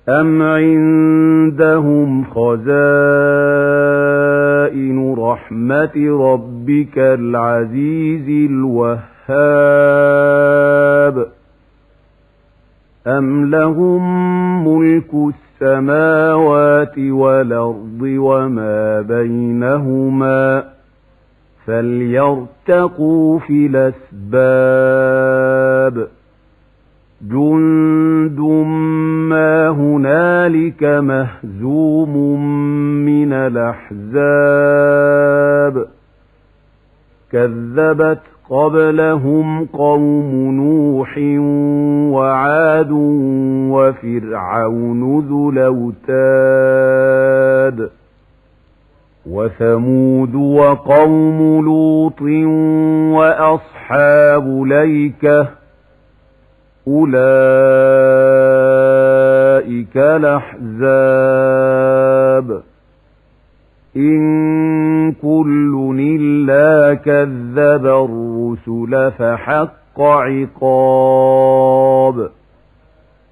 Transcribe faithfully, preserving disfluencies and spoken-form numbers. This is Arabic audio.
أَمْ عِندَهُمْ خَزَائِنُ رَحْمَةِ رَبِّكَ الْعَزِيزِ الْوَهَّابِ أَمْ لَهُم مُّلْكُ السَّمَاوَاتِ وَالْأَرْضِ وَمَا بَيْنَهُمَا فَلْيَرْتَقُوا فِي الْأَسْبَابِ جُندٌ مَّا هُنَالِكَ مَهْزُومٌ مِّنَ الْأَحْزَابِ كَذَّبَتْ قَبْلَهُمْ قَوْمُ نُوحٍ وَعَادٌ وَفِرْعَوْنُ ذُو الْأَوْتَادِ وَثَمُودُ وَقَوْمُ لُوطٍ وَأَصْحَابُ الْأَيْكَةِ أُولَئِكَ الْأَحْزَابُ إِن كُلٌّ إِلَّا كَذَّبَ الرُّسُلَ فَحَقَّ عِقَابِ